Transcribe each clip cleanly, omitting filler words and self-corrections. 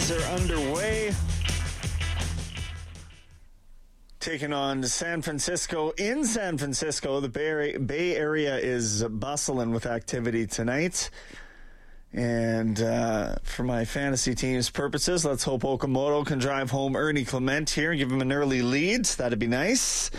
Kings are underway. Taking on San Francisco. In San Francisco, the Bay Area is bustling with activity tonight. And for my fantasy team's purposes, let's hope Okamoto can drive home Ernie Clement here and give him an early lead. That'd be nice.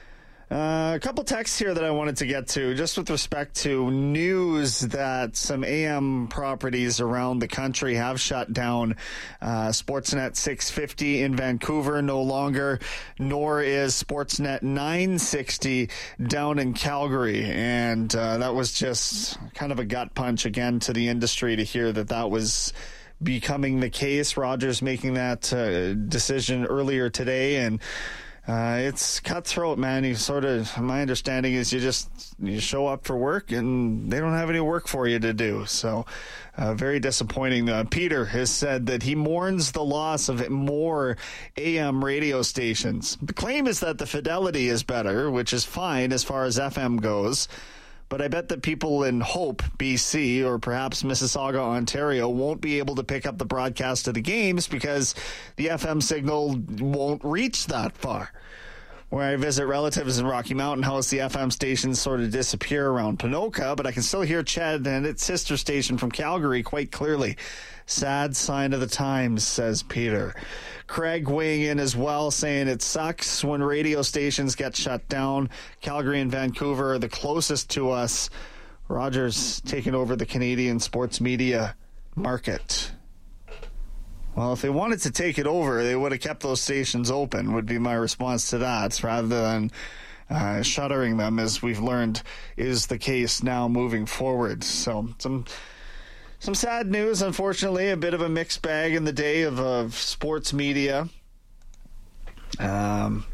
A couple texts here that I wanted to get to, just with respect to news that some AM properties around the country have shut down. Sportsnet 650 in Vancouver no longer, nor is Sportsnet 960 down in Calgary. And that was just kind of a gut punch again to the industry to hear that was becoming the case. Rogers making that decision earlier today, and it's cutthroat, man. My understanding is you show up for work and they don't have any work for you to do. So, very disappointing. Peter has said that he mourns the loss of more AM radio stations. The claim is that the fidelity is better, which is fine as far as FM goes. But I bet that people in Hope, BC, or perhaps Mississauga, Ontario, won't be able to pick up the broadcast of the games because the FM signal won't reach that far. Where I visit relatives in Rocky Mountain House, the FM stations sort of disappear around Ponoka, but I can still hear Ched and its sister station from Calgary quite clearly. Sad sign of the times, says Peter. Craig weighing in as well, saying it sucks when radio stations get shut down. Calgary and Vancouver are the closest to us. Rogers taking over the Canadian sports media market. Well, if they wanted to take it over, they would have kept those stations open, would be my response to that, rather than shuttering them, as we've learned is the case now moving forward. So some sad news, unfortunately, a bit of a mixed bag in the day of sports media. I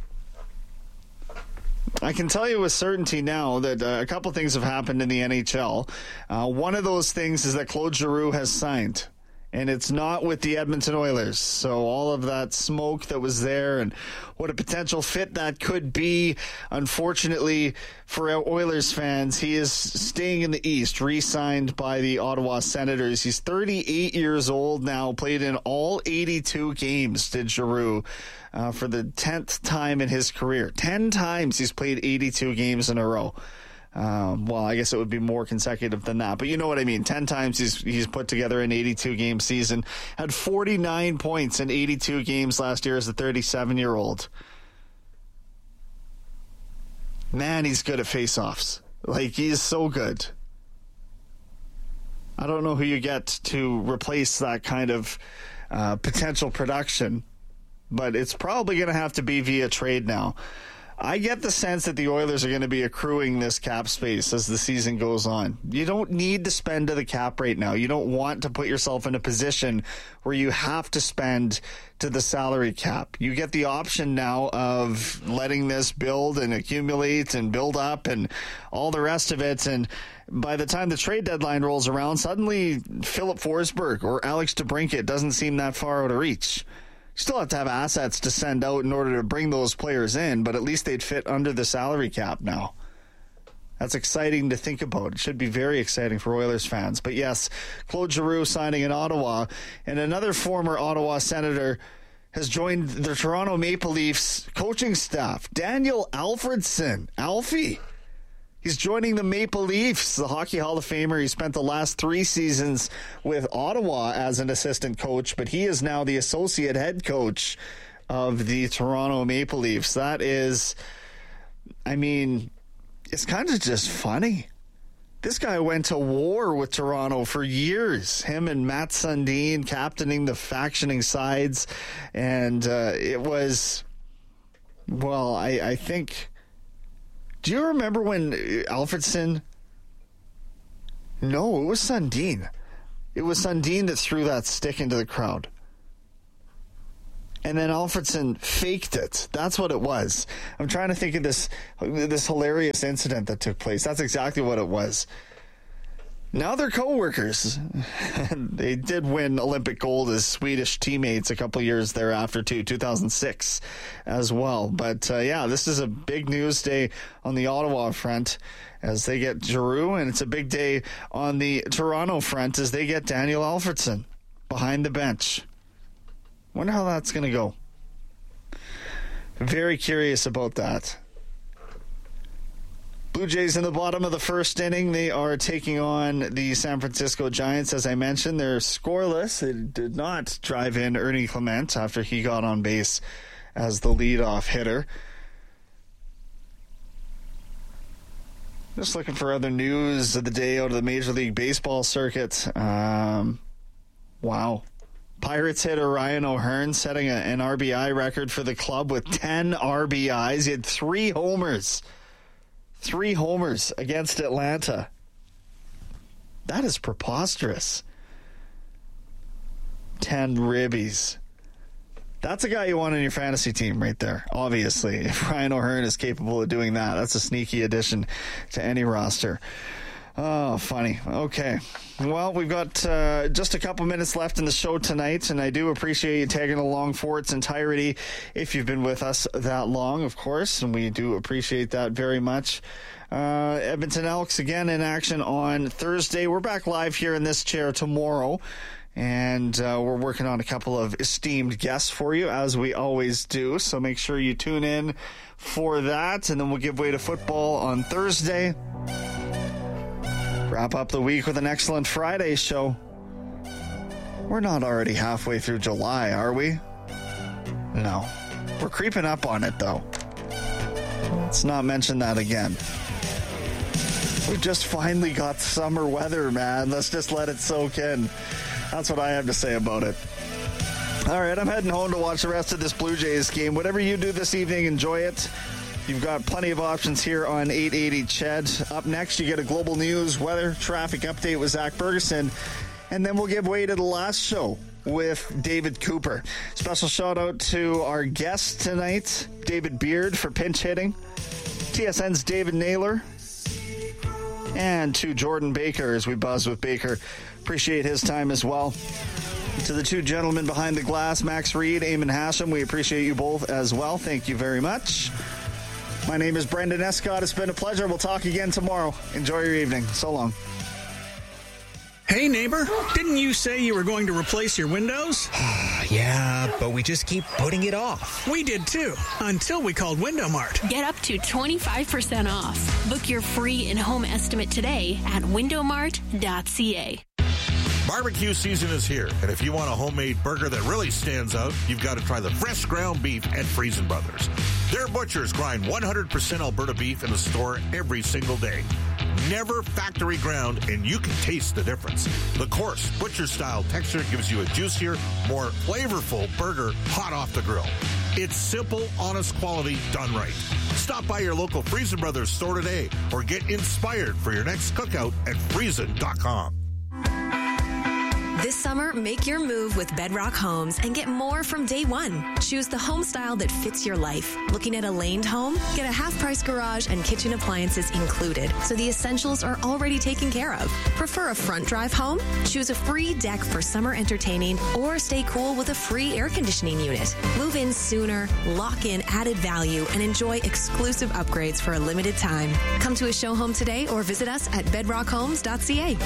can tell you with certainty now that a couple things have happened in the NHL. One of those things is that Claude Giroux has signed. And it's not with the Edmonton Oilers. So all of that smoke that was there and what a potential fit that could be, unfortunately for Oilers fans, he is staying in the East, re-signed by the Ottawa Senators. He's 38 years old now, played in all 82 games, did Giroux, for the 10th time in his career. 10 times he's played 82 games in a row. Well, I guess it would be more consecutive than that, but you know what I mean. 10 times he's put together an 82-game season. Had 49 points in 82 games last year as a 37-year-old. Man, he's good at face-offs. Like, he's so good. I don't know who you get to replace that kind of potential production, but it's probably going to have to be via trade now. I get the sense that the Oilers are going to be accruing this cap space as the season goes on. You don't need to spend to the cap right now. You don't want to put yourself in a position where you have to spend to the salary cap. You get the option now of letting this build and accumulate and build up and all the rest of it. And by the time the trade deadline rolls around, suddenly Philip Forsberg or Alex DeBrincat doesn't seem that far out of reach. Still have to have assets to send out in order to bring those players in, but at least they'd fit under the salary cap now. That's exciting to think about. It should be very exciting for Oilers fans. But yes, Claude Giroux signing in Ottawa, and another former Ottawa Senator has joined the Toronto Maple Leafs coaching staff. Daniel Alfredsson, Alfie. He's joining the Maple Leafs, the Hockey Hall of Famer. He spent the last 3 seasons with Ottawa as an assistant coach, but he is now the associate head coach of the Toronto Maple Leafs. That is, I mean, it's kind of just funny. This guy went to war with Toronto for years. Him and Matt Sundin captaining the factioning sides. And it was, well, I think... Do you remember when Alfredsson... No, it was Sundin. It was Sundin that threw that stick into the crowd. And then Alfredsson faked it. That's what it was. I'm trying to think of this hilarious incident that took place. That's exactly what it was. Now they're co-workers. They did win Olympic gold as Swedish teammates a couple years thereafter, too, 2006 as well. But, yeah, this is a big news day on the Ottawa front as they get Giroux, and it's a big day on the Toronto front as they get Daniel Alfredsson behind the bench. Wonder how that's going to go. Very curious about that. Blue Jays in the bottom of the first inning. They are taking on the San Francisco Giants. As I mentioned, they're scoreless. They did not drive in Ernie Clement after he got on base as the leadoff hitter. Just looking for other news of the day out of the Major League Baseball circuit. Wow. Pirates hitter Ryan O'Hearn setting an RBI record for the club with 10 RBIs. He had 3 homers. 3 homers against Atlanta. That is preposterous. 10 ribbies. That's a guy you want on your fantasy team right there, obviously. If Ryan O'Hearn is capable of doing that, that's a sneaky addition to any roster. Oh, funny. Okay. Well, we've got just a couple minutes left in the show tonight, and I do appreciate you tagging along for its entirety if you've been with us that long, of course, and we do appreciate that very much. Edmonton Elks again in action on Thursday. We're back live here in this chair tomorrow, and we're working on a couple of esteemed guests for you, as we always do, so make sure you tune in for that, and then we'll give way to football on Thursday. Wrap up the week with an excellent Friday show. We're not already halfway through July, are we? No. We're creeping up on it, though. Let's not mention that again. We just finally got summer weather, man. Let's just let it soak in. That's what I have to say about it. All right, I'm heading home to watch the rest of this Blue Jays game. Whatever you do this evening, enjoy it. You've got plenty of options here on 880 CHED. Up next, you get a global news, weather, traffic update with Zach Bergeson. And then we'll give way to the last show with David Cooper. Special shout out to our guest tonight, David Beard, for pinch hitting. TSN's David Naylor. And to Jordan Baker as we buzz with Baker. Appreciate his time as well. To the 2 gentlemen behind the glass, Max Reed, Eamon Hashem, we appreciate you both as well. Thank you very much. My name is Brendan Escott. It's been a pleasure. We'll talk again tomorrow. Enjoy your evening. So long. Hey, neighbor, didn't you say you were going to replace your windows? Yeah, but we just keep putting it off. We did too, until we called Window Mart. Get up to 25% off. Book your free in-home estimate today at windowmart.ca. Barbecue season is here, and if you want a homemade burger that really stands out, you've got to try the fresh ground beef at Friesen Brothers. Their butchers grind 100% Alberta beef in the store every single day. Never factory ground, and you can taste the difference. The coarse, butcher-style texture gives you a juicier, more flavorful burger hot off the grill. It's simple, honest quality done right. Stop by your local Friesen Brothers store today or get inspired for your next cookout at Friesen.com. This summer, make your move with Bedrock Homes and get more from day one. Choose the home style that fits your life. Looking at a laned home? Get a half-price garage and kitchen appliances included, so the essentials are already taken care of. Prefer a front drive home? Choose a free deck for summer entertaining or stay cool with a free air conditioning unit. Move in sooner, lock in added value, and enjoy exclusive upgrades for a limited time. Come to a show home today or visit us at bedrockhomes.ca.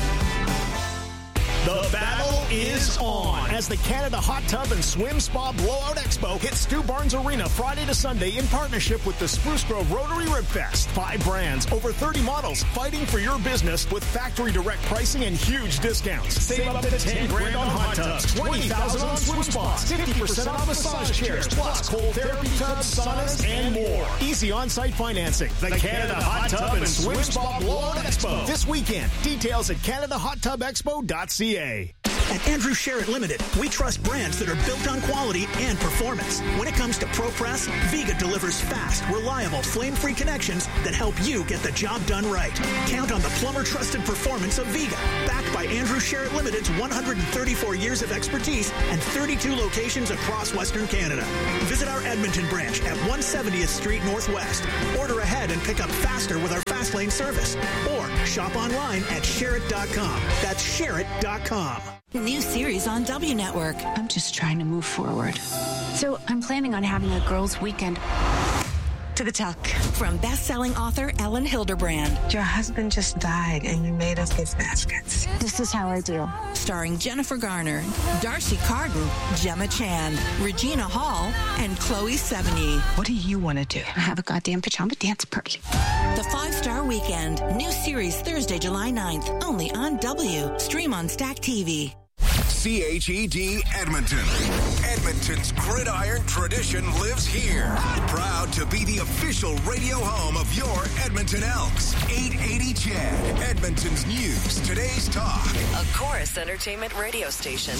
The battle is on as the Canada Hot Tub and Swim Spa Blowout Expo hits Stu Barnes Arena Friday to Sunday in partnership with the Spruce Grove Rotary Rib Fest. 5 brands, over 30 models fighting for your business with factory direct pricing and huge discounts. Save up to $10,000 on hot tubs, $20,000 on swim spas, 50% off massage chairs, plus cold therapy tubs, saunas, and more. Easy on-site financing. The Canada Hot Tub and Swim Spa Blowout Expo this weekend. Details at CanadaHotTubExpo.ca. At Andrew Sherritt Limited, we trust brands that are built on quality and performance. When it comes to ProPress, Viga delivers fast, reliable, flame-free connections that help you get the job done right. Count on the plumber-trusted performance of Viga, backed by Andrew Sherritt Limited's 134 years of expertise and 32 locations across Western Canada. Visit our Edmonton branch at 170th Street Northwest. Order ahead and pick up faster with our Fast Lane service. Or shop online at Sherritt.com. That's Sherritt.com. New series on W Network. I'm just trying to move forward. So I'm planning on having a girls' weekend. to the tuck. From best-selling author Ellen Hilderbrand. Your husband just died and you made us his baskets. This is how I do. Starring Jennifer Garner, Darcy Carden, Gemma Chan, Regina Hall, and Chloe Sevigny. What do you want to do? I have a goddamn pajama dance party. The 5-Star Weekend. New series Thursday, July 9th. Only on W. Stream on Stack TV. CHED Edmonton. Edmonton's gridiron tradition lives here. Proud to be the official radio home of your Edmonton Elks. 880 CHED. Edmonton's news, today's talk. A Chorus Entertainment radio station.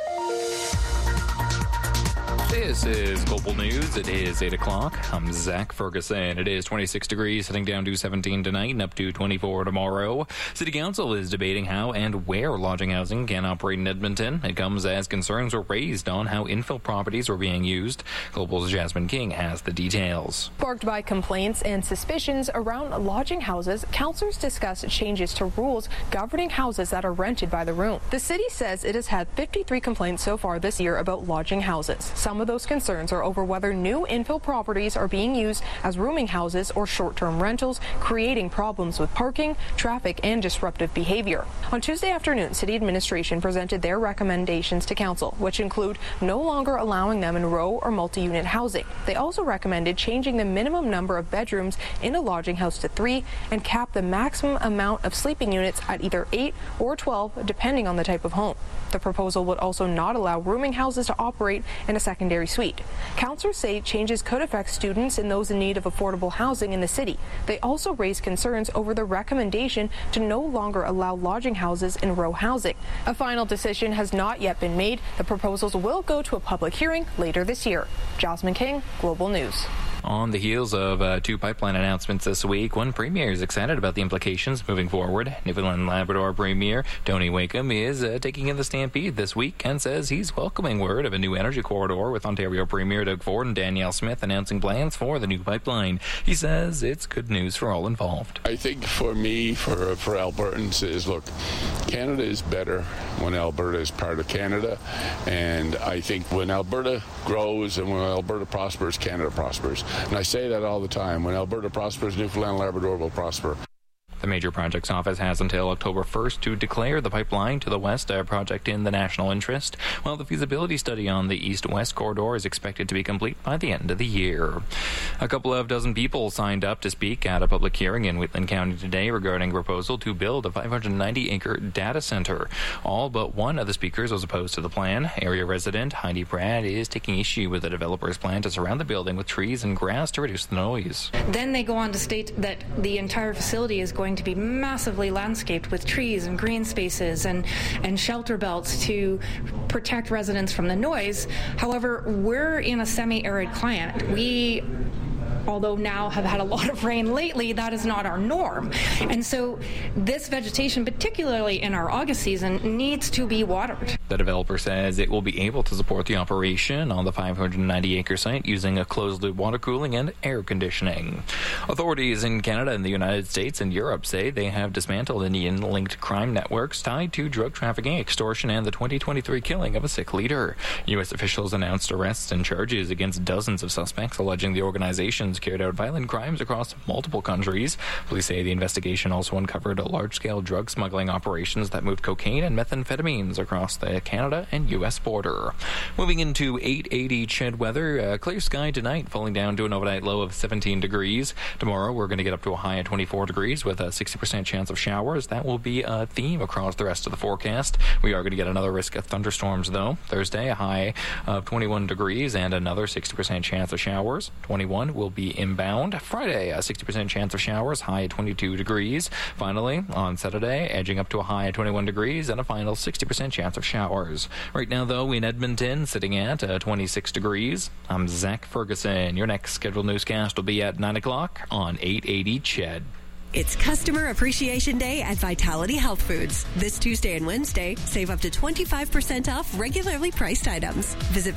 This is Global News. It is 8 o'clock. I'm Zach Ferguson. It is 26 degrees, heading down to 17 tonight and up to 24 tomorrow. City Council is debating how and where lodging housing can operate in Edmonton. It comes as concerns were raised on how infill properties are being used. Global's Jasmine King has the details. Sparked by complaints and suspicions around lodging houses, councillors discussed changes to rules governing houses that are rented by the room. The city says it has had 53 complaints so far this year about lodging houses. Some of those concerns are over whether new infill properties are being used as rooming houses or short-term rentals, creating problems with parking, traffic, and disruptive behavior. On Tuesday afternoon, city administration presented their recommendations to council, which include no longer allowing them in row or multi-unit housing. They also recommended changing the minimum number of bedrooms in a lodging house to 3 and cap the maximum amount of sleeping units at either 8 or 12, depending on the type of home. The proposal would also not allow rooming houses to operate in a secondary suite. Councillors say changes could affect students and those in need of affordable housing in the city. They also raised concerns over the recommendation to no longer allow lodging houses in row housing. A final decision has not yet been made. The proposals will go to a public hearing later this year. Jasmine King, Global News. On the heels of 2 pipeline announcements this week, one premier is excited about the implications moving forward. Newfoundland Labrador Premier Tony Wakeham is taking in the stampede this week and says he's welcoming word of a new energy corridor, with Ontario Premier Doug Ford and Danielle Smith announcing plans for the new pipeline. He says it's good news for all involved. I think for me, for Albertans, is, look, Canada is better when Alberta is part of Canada, and I think when Alberta grows and when Alberta prospers, Canada prospers. And I say that all the time. When Alberta prospers, Newfoundland Labrador will prosper. The Major Projects Office has until October 1st to declare the pipeline to the west project in the national interest, while the feasibility study on the east-west corridor is expected to be complete by the end of the year. A couple of dozen people signed up to speak at a public hearing in Wheatland County today regarding a proposal to build a 590-acre data center. All but one of the speakers was opposed to the plan. Area resident Heidi Pratt is taking issue with the developer's plan to surround the building with trees and grass to reduce the noise. Then they go on to state that the entire facility is going to be massively landscaped with trees and green spaces and shelter belts to protect residents from the noise. However, we're in a semi-arid climate. We, although now have had a lot of rain lately, that is not our norm. And so this vegetation, particularly in our August season, needs to be watered. The developer says it will be able to support the operation on the 590-acre site using a closed-loop water cooling and air conditioning. Authorities in Canada and the United States and Europe say they have dismantled Indian-linked crime networks tied to drug trafficking, extortion, and the 2023 killing of a Sikh leader. U.S. officials announced arrests and charges against dozens of suspects alleging the organizations carried out violent crimes across multiple countries. Police say the investigation also uncovered large-scale drug smuggling operations that moved cocaine and methamphetamines across the Canada and U.S. border. Moving into 880 CHED weather, clear sky tonight, falling down to an overnight low of 17 degrees. Tomorrow, we're going to get up to a high of 24 degrees with a 60% chance of showers. That will be a theme across the rest of the forecast. We are going to get another risk of thunderstorms, though. Thursday, a high of 21 degrees and another 60% chance of showers. 21 will be inbound. Friday, a 60% chance of showers, high at 22 degrees. Finally, on Saturday, edging up to a high of 21 degrees and a final 60% chance of showers. Right now, though, in Edmonton, sitting at 26 degrees. I'm Zach Ferguson. Your next scheduled newscast will be at 9 o'clock on 880 CHED. It's Customer Appreciation Day at Vitality Health Foods. This Tuesday and Wednesday, save up to 25% off regularly priced items. Visit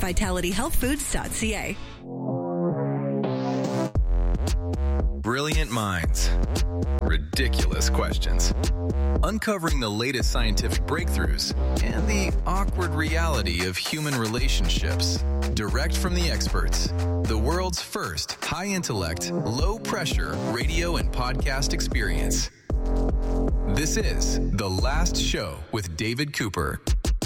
vitalityhealthfoods.ca. Brilliant minds, ridiculous questions, uncovering the latest scientific breakthroughs, and the awkward reality of human relationships. Direct from the experts, the world's first high-intellect, low-pressure radio and podcast experience. This is The Last Show with David Cooper.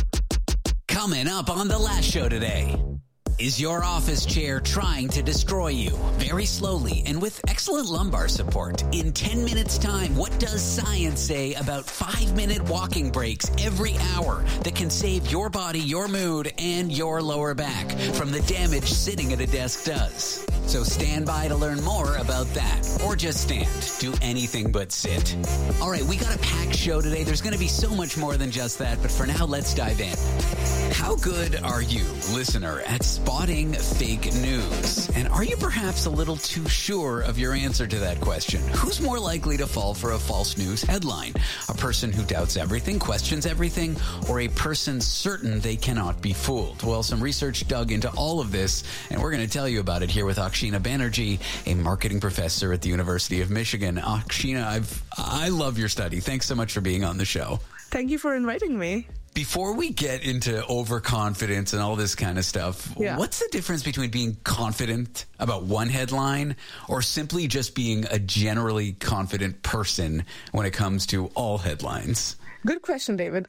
Coming up on The Last Show today. Is your office chair trying to destroy you? Very slowly and with excellent lumbar support. In 10 minutes' time, what does science say about 5-minute walking breaks every hour that can save your body, your mood, and your lower back from the damage sitting at a desk does? So stand by to learn more about that. Or just stand. Do anything but sit. All right, we got a packed show today. There's going to be so much more than just that, but for now, let's dive in. How good are you, listener, at spotting fake news? And are you perhaps a little too sure of your answer to that question? Who's more likely to fall for a false news headline? A person who doubts everything, questions everything, or a person certain they cannot be fooled? Well, some research dug into all of this, and we're going to tell you about it here with Akshina Banerjee, a marketing professor at the University of Michigan. Akshina, I love your study. Thanks so much for being on the show. Thank you for inviting me. Before we get into overconfidence and all this kind of stuff, What's the difference between being confident about one headline or simply just being a generally confident person when it comes to all headlines? Good question, David.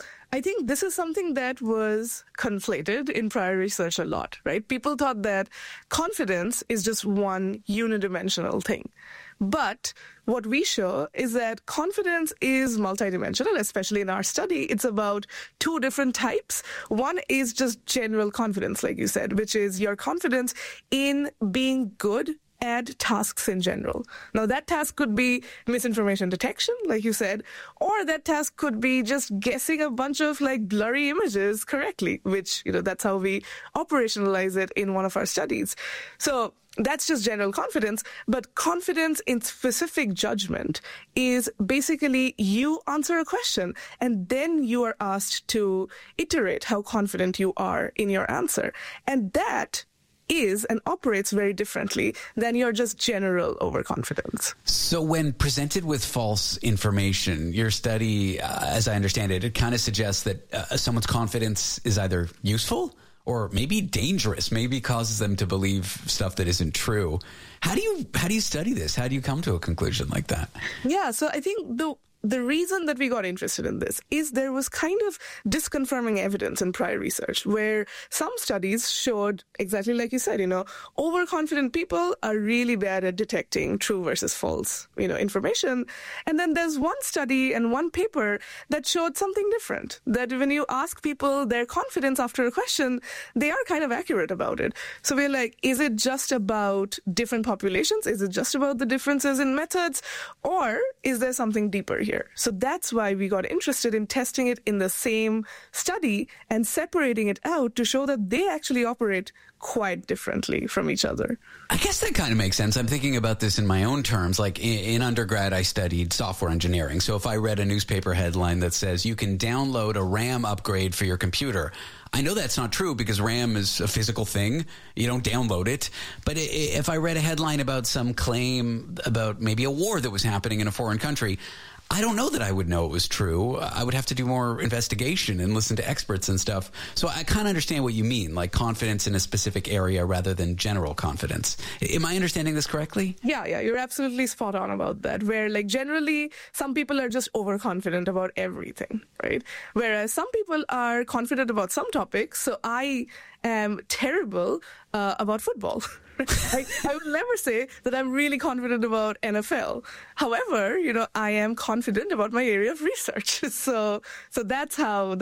I think this is something that was conflated in prior research a lot, right? People thought that confidence is just one unidimensional thing. But what we show is that confidence is multidimensional, especially in our study. It's about two different types. One is just general confidence, like you said, which is your confidence in being good at tasks in general. Now, that task could be misinformation detection, like you said, or that task could be just guessing a bunch of blurry images correctly, which, that's how we operationalize it in one of our studies. So that's just general confidence, but confidence in specific judgment is basically you answer a question and then you are asked to iterate how confident you are in your answer. And that is and operates very differently than your just general overconfidence. So when presented with false information, your study, as I understand it, it kind of suggests that someone's confidence is either useful or maybe dangerous, maybe causes them to believe stuff that isn't true. How do you study this? How do you come to a conclusion like that? Yeah, so I think the reason that we got interested in this is there was kind of disconfirming evidence in prior research where some studies showed, exactly like you said, overconfident people are really bad at detecting true versus false, information. And then there's one study and one paper that showed something different, that when you ask people their confidence after a question, they are kind of accurate about it. So we're like, is it just about different populations? Is it just about the differences in methods? Or is there something deeper here? So that's why we got interested in testing it in the same study and separating it out to show that they actually operate quite differently from each other. I guess that kind of makes sense. I'm thinking about this in my own terms. Like in undergrad, I studied software engineering. So if I read a newspaper headline that says you can download a RAM upgrade for your computer, I know that's not true because RAM is a physical thing. You don't download it. But if I read a headline about some claim about maybe a war that was happening in a foreign country, I don't know that I would know it was true. I would have to do more investigation and listen to experts and stuff. So I kind of understand what you mean, like confidence in a specific area rather than general confidence. Am I understanding this correctly? Yeah, you're absolutely spot on about that, where generally some people are just overconfident about everything, right? Whereas some people are confident about some topics. So I am terrible about football. I would never say that I'm really confident about NFL. However, I am confident about my area of research. So that's how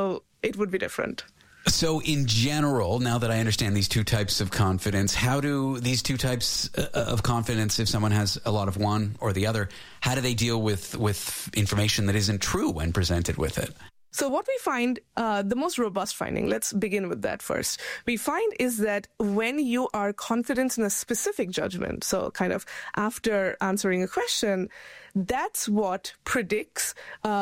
it would be different. So in general, now that I understand these two types of confidence, how do these two types of confidence, if someone has a lot of one or the other, how do they deal with information that isn't true when presented with it? So what we find, the most robust finding, let's begin with that first. We find is that when you are confident in a specific judgment, so kind of after answering a question, that's what predicts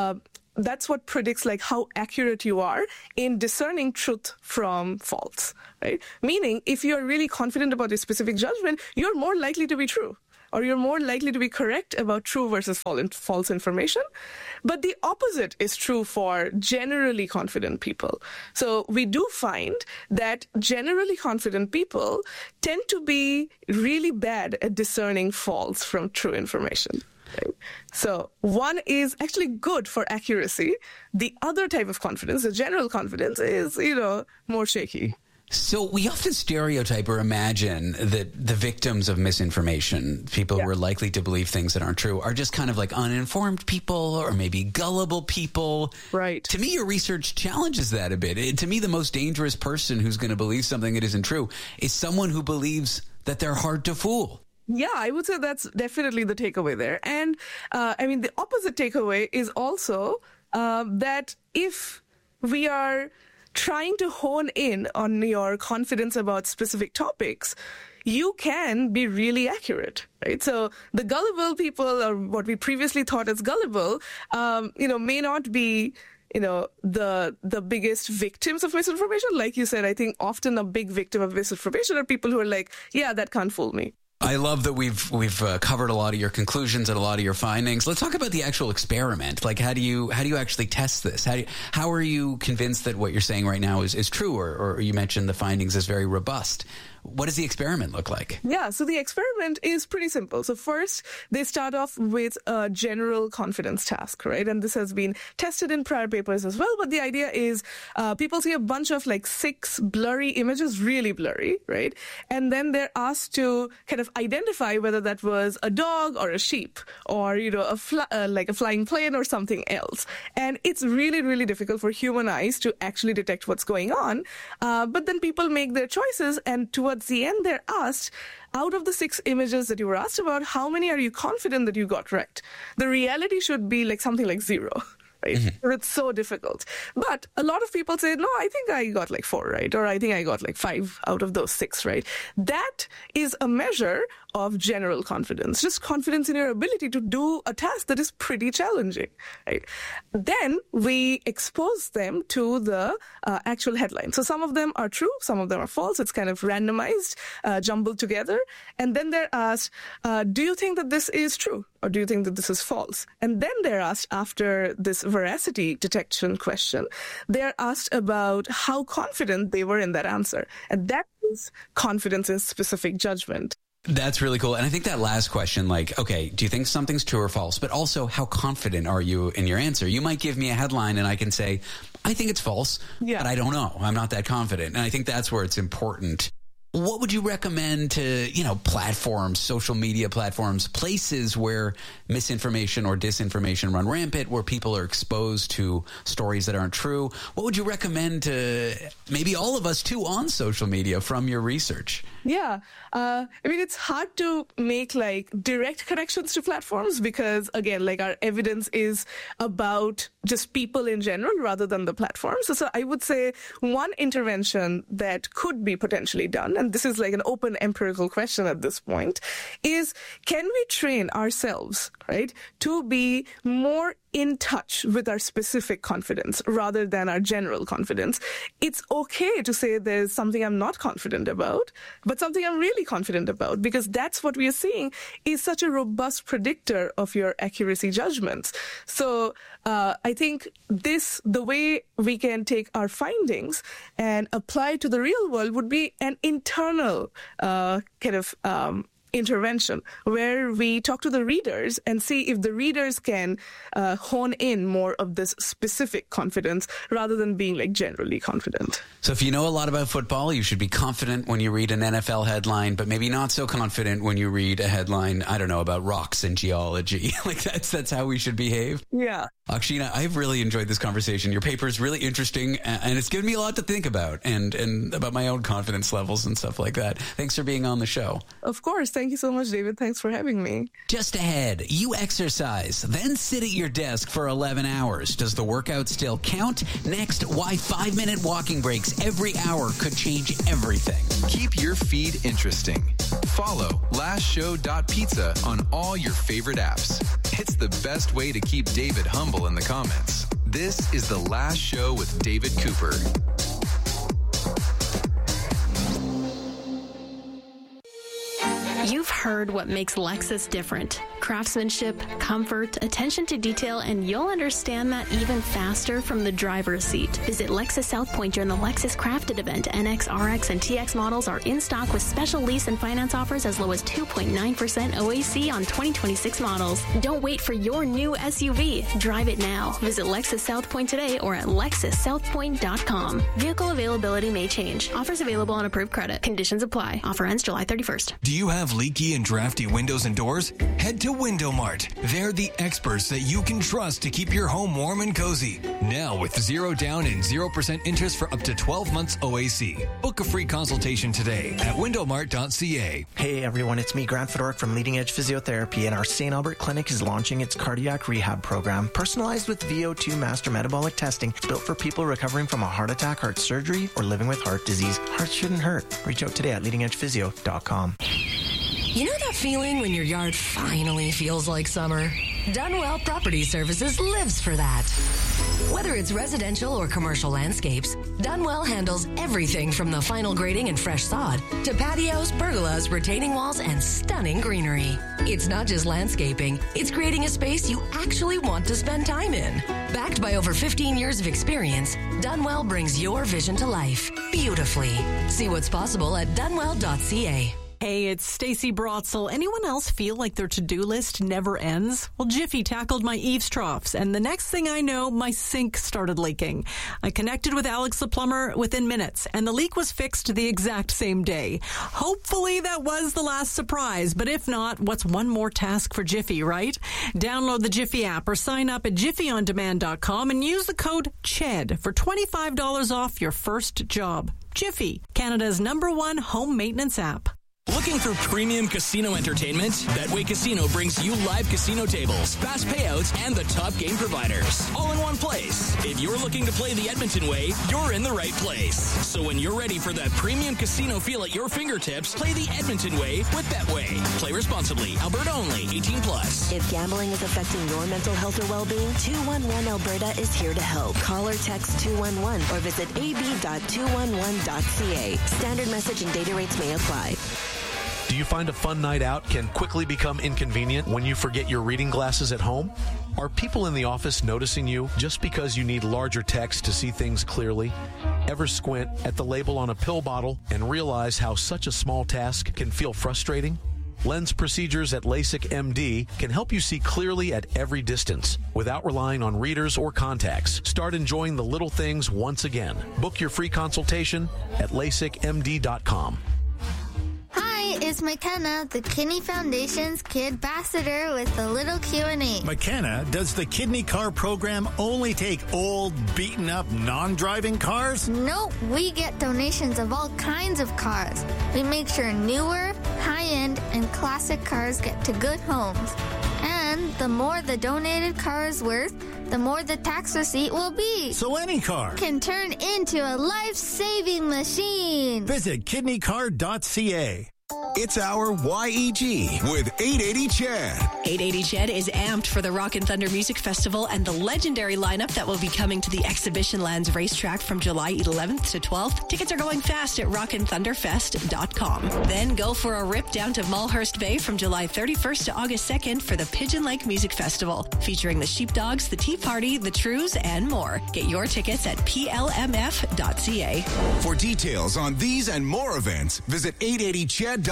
like how accurate you are in discerning truth from false, right? Meaning, if you're really confident about a specific judgment, you're more likely to be true. or you're more likely to be correct about true versus false information. But the opposite is true for generally confident people. So we do find that generally confident people tend to be really bad at discerning false from true information. Right? So one is actually good for accuracy. The other type of confidence, the general confidence, is, more shaky. So we often stereotype or imagine that the victims of misinformation, people who are likely to believe things that aren't true, are just kind of like uninformed people or maybe gullible people. Right. To me, your research challenges that a bit. To me, the most dangerous person who's going to believe something that isn't true is someone who believes that they're hard to fool. Yeah, I would say that's definitely the takeaway there. And the opposite takeaway is also that if we are trying to hone in on your confidence about specific topics, you can be really accurate, right? So the gullible people, or what we previously thought as gullible, may not be the biggest victims of misinformation. Like you said, I think often a big victim of misinformation are people who are like, yeah, that can't fool me. I love that we've covered a lot of your conclusions and a lot of your findings. Let's talk about the actual experiment. Like, how do you actually test this? How are you convinced that what you're saying right now is true? Or you mentioned the findings as very robust. What does the experiment look like? Yeah, so the experiment is pretty simple. So first, they start off with a general confidence task, right? And this has been tested in prior papers as well. But the idea is people see a bunch of 6 blurry images, really blurry, right? And then they're asked to kind of identify whether that was a dog or a sheep or, a flying plane or something else. And it's really, really difficult for human eyes to actually detect what's going on. But then people make their choices, and towards the end, they're asked, out of the 6 images that you were asked about, how many are you confident that you got right? The reality should be something like 0. Right? Mm-hmm. It's so difficult. But a lot of people say, no, I think I got 4 right, or I think I got 5 out of those 6 right. That is a measure of general confidence, just confidence in your ability to do a task that is pretty challenging, right? Then we expose them to the actual headline. So some of them are true, some of them are false. It's kind of randomized, jumbled together. And then they're asked, do you think that this is true? Or do you think that this is false? And then they're asked, after this veracity detection question, they're asked about how confident they were in that answer. And that is confidence in specific judgment. That's really cool. And I think that last question, okay, do you think something's true or false? But also, how confident are you in your answer? You might give me a headline and I can say, I think it's false, but I don't know. I'm not that confident. And I think that's where it's important. What would you recommend to, platforms, social media platforms, places where misinformation or disinformation run rampant, where people are exposed to stories that aren't true? What would you recommend to maybe all of us too on social media from your research? Yeah. It's hard to make direct connections to platforms because, again, our evidence is about just people in general rather than the platforms. So I would say one intervention that could be potentially done, and this is an open empirical question at this point, is can we train ourselves, right, to be more in touch with our specific confidence rather than our general confidence? It's okay to say there's something I'm not confident about, but something I'm really confident about, because that's what we are seeing is such a robust predictor of your accuracy judgments. So I think the way we can take our findings and apply to the real world would be an internal intervention where we talk to the readers and see if the readers can hone in more of this specific confidence rather than being generally confident. So if you know a lot about football, you should be confident when you read an NFL headline, but maybe not so confident when you read a headline, I don't know, about rocks and geology. That's how we should behave. Yeah. Akshina, I've really enjoyed this conversation. Your paper is really interesting, and it's given me a lot to think about and about my own confidence levels and stuff like that. Thanks for being on the show. Of course. Thank you so much, David. Thanks for having me. Just ahead, you exercise, then sit at your desk for 11 hours. Does the workout still count? Next, why 5-minute walking breaks every hour could change everything. Keep your feed interesting. Follow lastshow.pizza on all your favorite apps. It's the best way to keep David humble in the comments. This is The Last Show with David Cooper. You've heard what makes Lexus different. Craftsmanship, comfort, attention to detail, and you'll understand that even faster from the driver's seat. Visit Lexus South Point during the Lexus Crafted event. NX, RX, and TX models are in stock with special lease and finance offers as low as 2.9% OAC on 2026 models. Don't wait for your new SUV. Drive it now. Visit Lexus South Point today or at LexusSouthPoint.com. Vehicle availability may change. Offers available on approved credit. Conditions apply. Offer ends July 31st. Do you have leaky and drafty windows and doors? Head to Window Mart. They're the experts that you can trust to keep your home warm and cozy. Now with 0 down and 0% interest for up to 12 months OAC. Book a free consultation today at windowmart.ca. Hey everyone, it's me, Grant Fedoruk from Leading Edge Physiotherapy, and our St. Albert Clinic is launching its cardiac rehab program, personalized with VO2 master metabolic testing. It's built for people recovering from a heart attack, heart surgery, or living with heart disease. Hearts shouldn't hurt. Reach out today at leadingedgephysio.com. You know that feeling when your yard finally feels like summer? Dunwell Property Services lives for that. Whether it's residential or commercial landscapes, Dunwell handles everything from the final grading and fresh sod to patios, pergolas, retaining walls, and stunning greenery. It's not just landscaping, it's creating a space you actually want to spend time in. Backed by over 15 years of experience, Dunwell brings your vision to life beautifully. See what's possible at dunwell.ca. Hey, it's Stacey Brotzel. Anyone else feel like their to-do list never ends? Well, Jiffy tackled my eaves troughs, and the next thing I know, my sink started leaking. I connected with Alex the plumber within minutes, and the leak was fixed the exact same day. Hopefully that was the last surprise, but if not, what's one more task for Jiffy, right? Download the Jiffy app or sign up at jiffyondemand.com and use the code CHED for $25 off your first job. Jiffy, Canada's #1 home maintenance app. Looking for premium casino entertainment? Betway Casino brings you live casino tables, fast payouts, and the top game providers, all in one place. If you're looking to play the Edmonton way, you're in the right place. So when you're ready for that premium casino feel at your fingertips, play the Edmonton way with Betway. Play responsibly. Alberta only. 18+. If gambling is affecting your mental health or well-being, 211 Alberta is here to help. Call or text 211 or visit ab.211.ca. Standard message and data rates may apply. Do you find a fun night out can quickly become inconvenient when you forget your reading glasses at home? Are people in the office noticing you just because you need larger text to see things clearly? Ever squint at the label on a pill bottle and realize how such a small task can feel frustrating? Lens procedures at LASIK MD can help you see clearly at every distance without relying on readers or contacts. Start enjoying the little things once again. Book your free consultation at LASIKMD.com. Hi, it's McKenna, the Kidney Foundation's Kid Ambassador with a little Q&A. McKenna, does the Kidney Car program only take old, beaten-up, non-driving cars? Nope, we get donations of all kinds of cars. We make sure newer, high-end, and classic cars get to good homes. And the more the donated car is worth, the more the tax receipt will be. So any car can turn into a life-saving machine. Visit kidneycar.ca. It's our YEG with 880 Chad. 880 Chad is amped for the Rock and Thunder Music Festival and the legendary lineup that will be coming to the Exhibition Lands racetrack from July 11th to 12th. Tickets are going fast at rockandthunderfest.com. Then go for a rip down to Mulhurst Bay from July 31st to August 2nd for the Pigeon Lake Music Festival, featuring the Sheepdogs, the Tea Party, the Trews, and more. Get your tickets at plmf.ca. For details on these and more events, visit 880chad.com.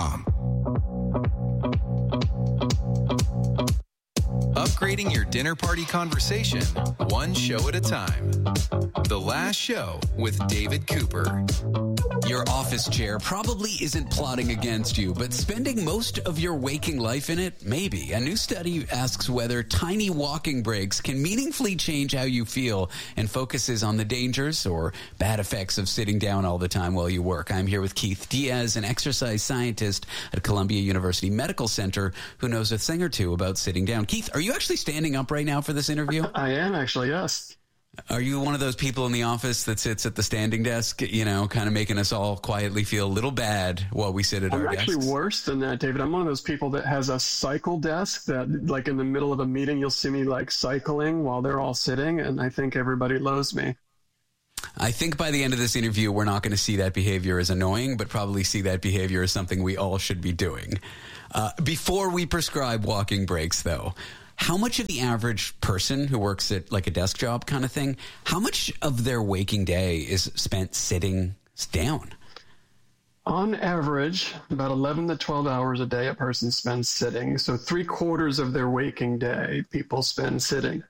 Upgrading your dinner party conversation, one show at a time. The Last Show with David Cooper. Your office chair probably isn't plotting against you, but spending most of your waking life in it, maybe. A new study asks whether tiny walking breaks can meaningfully change how you feel and focuses on the dangers or bad effects of sitting down all the time while you work. I'm here with Keith Diaz, an exercise scientist at Columbia University Medical Center who knows a thing or two about sitting down. Keith, are you actually standing up right now for this interview? I am actually, yes. Are you one of those people in the office that sits at the standing desk, you know, kind of making us all quietly feel a little bad while we sit at our desks? I'm actually worse than that, David. I'm one of those people that has a cycle desk that, like, in the middle of a meeting, you'll see me, like, cycling while they're all sitting, and I think everybody loathes me. I think by the end of this interview, we're not going to see that behavior as annoying, but probably see that behavior as something we all should be doing. Before we prescribe walking breaks, though, how much of the average person who works at like a desk job kind of thing, how much of their waking day is spent sitting down? On average, about 11 to 12 hours a day a person spends sitting. So 3/4 of their waking day, people spend sitting.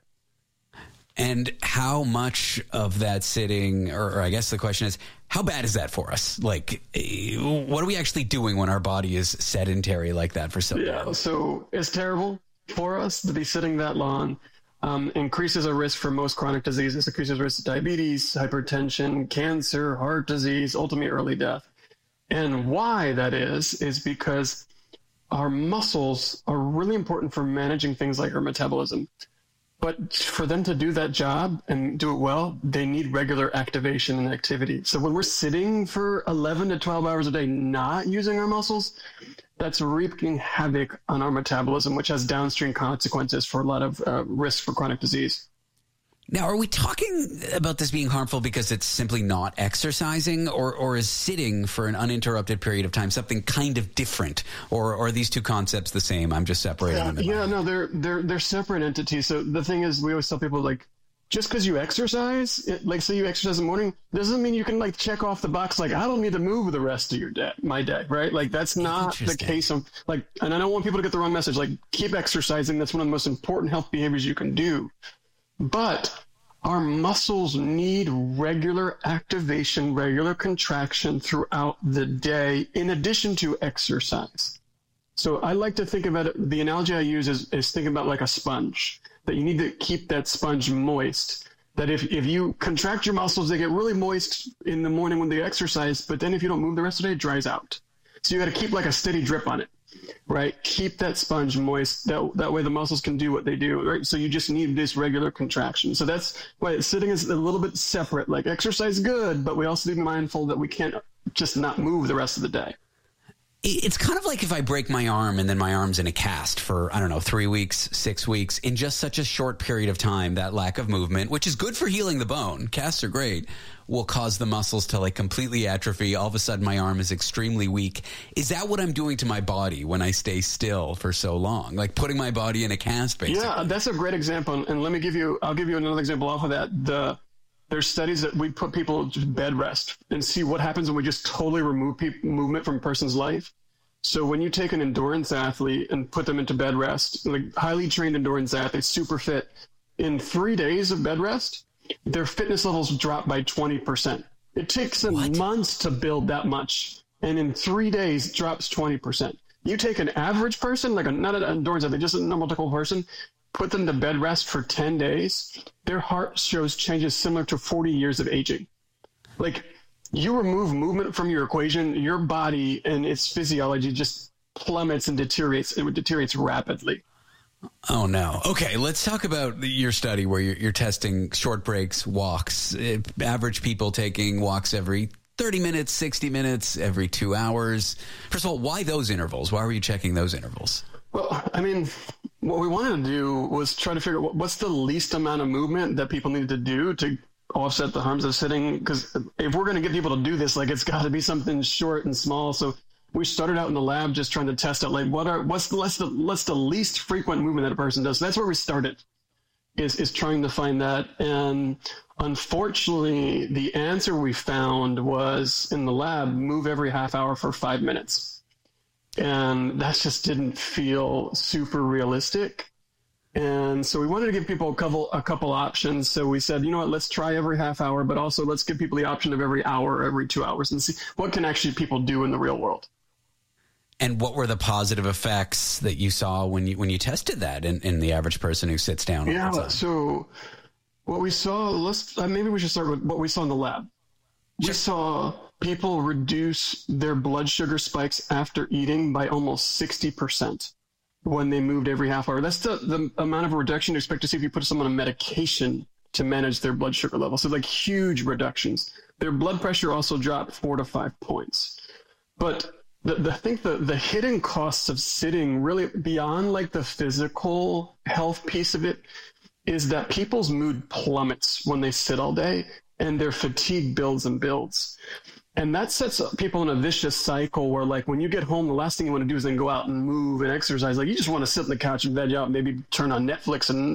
And how much of that sitting, or I guess the question is, how bad is that for us? Like, what are we actually doing when our body is sedentary like that for so long? Yeah, so it's terrible for us to be sitting that long. Increases our risk for most chronic diseases, increases risk of diabetes, hypertension, cancer, heart disease, ultimately early death. And why that is because our muscles are really important for managing things like our metabolism. But for them to do that job and do it well, they need regular activation and activity. So when we're sitting for 11 to 12 hours a day not using our muscles, that's wreaking havoc on our metabolism, which has downstream consequences for a lot of risk for chronic disease. Now, are we talking about this being harmful because it's simply not exercising, or is sitting for an uninterrupted period of time something kind of different, or are these two concepts the same? I'm just separating them. Yeah, no, they're separate entities. So the thing is, we always tell people, like, just because you exercise, like say you exercise in the morning, doesn't mean you can like check off the box like, I don't need to move the rest of my day, right? Like that's not the case. And I don't want people to get the wrong message. Like, keep exercising. That's one of the most important health behaviors you can do. But our muscles need regular activation, regular contraction throughout the day, in addition to exercise. So I like to think about it, the analogy I use is think about like a sponge, that you need to keep that sponge moist. That if you contract your muscles, they get really moist in the morning when they exercise, but then if you don't move the rest of the day, it dries out. So you got to keep like a steady drip on it. Right? Keep that sponge moist. That way the muscles can do what they do, right? So you just need this regular contraction. So that's why sitting is a little bit separate. Like exercise is good, but we also need to be mindful that we can't just not move the rest of the day. It's kind of like if I break my arm and then my arm's in a cast for, 3 weeks, 6 weeks, in just such a short period of time, that lack of movement, which is good for healing the bone, casts are great, will cause the muscles to like completely atrophy. All of a sudden my arm is extremely weak. Is that what I'm doing to my body when I stay still for so long? Like putting my body in a cast, basically? Yeah, that's a great example. And I'll give you another example off of that. There's studies that we put people to bed rest and see what happens when we just totally remove movement from a person's life. So when you take an endurance athlete and put them into bed rest, like highly trained endurance athletes, super fit, in 3 days of bed rest, their fitness levels drop by 20%. It takes them months to build that much, and in 3 days drops 20%. You take an average person, like not an endurance athlete, just a normal typical person, put them to bed rest for 10 days, their heart shows changes similar to 40 years of aging. Like, you remove movement from your equation, your body and its physiology just plummets and deteriorates. It deteriorates rapidly. Oh, no. Okay, let's talk about your study where you're testing short breaks, walks, average people taking walks every 30 minutes, 60 minutes, every 2 hours. First of all, why those intervals? Why were you checking those intervals? Well, I mean, what we wanted to do was try to figure out what's the least amount of movement that people need to do to offset the harms of sitting. Because if we're going to get people to do this, like it's got to be something short and small. So we started out in the lab just trying to test out like what's the least frequent movement that a person does. So that's where we started, is trying to find that. And unfortunately, the answer we found was in the lab, move every half hour for 5 minutes. And that just didn't feel super realistic. And so we wanted to give people a couple options. So we said, you know what, let's try every half hour, but also let's give people the option of every hour, or every 2 hours, and see what can actually people do in the real world. And what were the positive effects that you saw when you tested that in the average person who sits down? Yeah, so what we saw, maybe we should start with what we saw in the lab. We saw people reduce their blood sugar spikes after eating by almost 60% when they moved every half hour. That's the amount of reduction you expect to see if you put someone on medication to manage their blood sugar level. So like huge reductions. Their blood pressure also dropped 4 to 5 points. But I think the hidden costs of sitting, really beyond like the physical health piece of it, is that people's mood plummets when they sit all day. and their fatigue builds and builds. And that sets people in a vicious cycle where, like, when you get home, the last thing you want to do is then go out and move and exercise. Like, you just want to sit on the couch and veg out, maybe turn on Netflix and